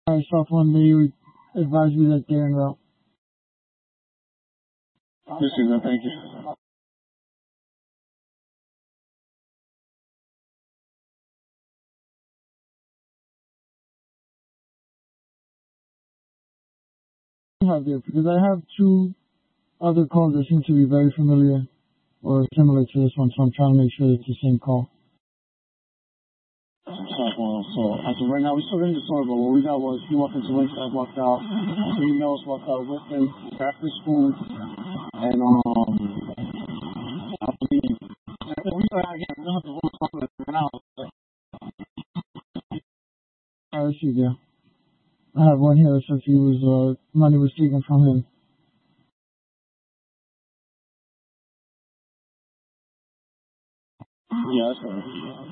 Myself one day you would advise me that they're en route. Appreciate that. Thank you. Have there because I have two other calls that seem to be very familiar or similar to this one, so I'm trying to make sure it's the same call. So as of right now, we still in the store, but what we got was he walked into Wingstop, walked out, females walked out with him, after school, and I believe we got again. We don't have to hold something right now. Let's see, yeah. I have one here that says he was money was taken from him. Yeah, that's right.